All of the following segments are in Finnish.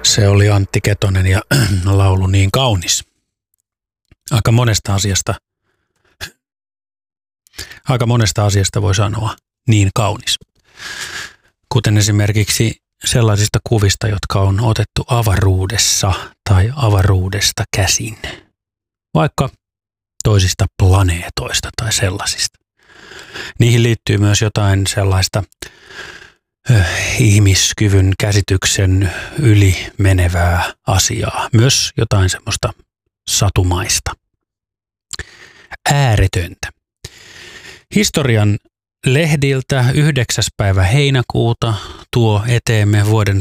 Se oli Antti Ketonen ja laulu Niin kaunis. Aika monesta asiasta voi sanoa niin kaunis. Kuten esimerkiksi sellaisista kuvista, jotka on otettu avaruudessa tai avaruudesta käsin. Vaikka toisista planeetoista tai sellaisista. Niihin liittyy myös jotain sellaista ihmiskyvyn käsityksen yli menevää asiaa. Myös jotain semmoista satumaista. Ääretöntä. Historian lehdiltä 9. päivä heinäkuuta tuo eteemme vuoden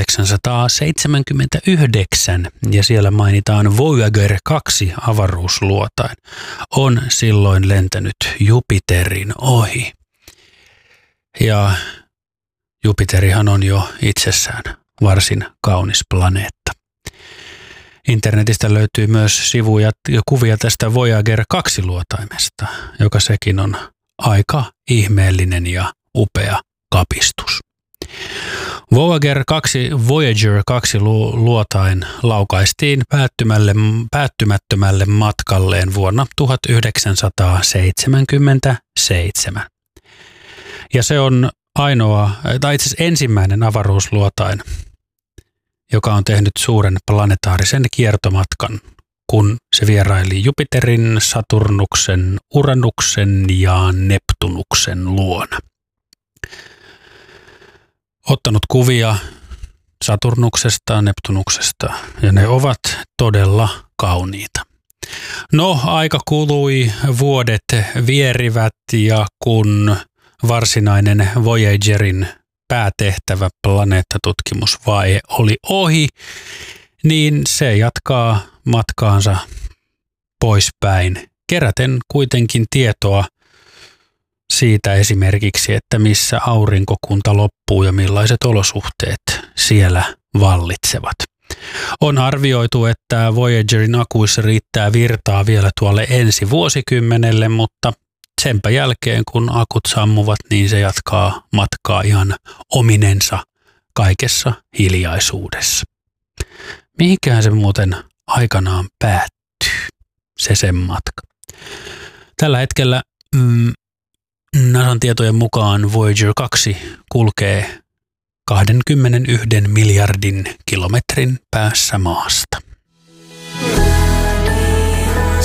1979 ja siellä mainitaan Voyager 2 avaruusluotain. On silloin lentänyt Jupiterin ohi. Ja Jupiterihan on jo itsessään varsin kaunis planeetta. Internetistä löytyy myös sivuja ja kuvia tästä Voyager 2-luotaimesta, joka sekin on aika ihmeellinen ja upea kapistus. Voyager 2 luotain laukaistiin päättymättömälle matkalleen vuonna 1977. Ja se on itse asiassa ensimmäinen avaruusluotain, joka on tehnyt suuren planetaarisen kiertomatkan, kun se vieraili Jupiterin, Saturnuksen, Uranuksen ja Neptunuksen luona. Ottanut kuvia Saturnuksesta, Neptunuksesta ja ne ovat todella kauniita. No, aika kului, vuodet vierivät ja kun varsinainen Voyagerin päätehtävä planeettatutkimusvaihe oli ohi, niin se jatkaa matkaansa poispäin, keräten kuitenkin tietoa siitä esimerkiksi, että missä aurinkokunta loppuu ja millaiset olosuhteet siellä vallitsevat. On arvioitu, että Voyagerin akuissa riittää virtaa vielä tuolle ensi vuosikymmenelle, mutta senpä jälkeen, kun akut sammuvat, niin se jatkaa matkaa ihan ominensa kaikessa hiljaisuudessa. Mihinkään se muuten aikanaan päättyy, se sen matka. Tällä hetkellä NASAn tietojen mukaan Voyager 2 kulkee 21 miljardin kilometrin päässä maasta.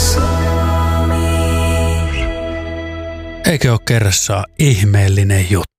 Eikö ole kerrassaan ihmeellinen juttu?